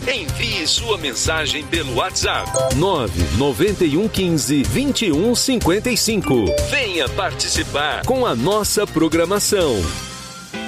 Envie sua mensagem pelo WhatsApp 99115 2155. Venha participar com a nossa programação.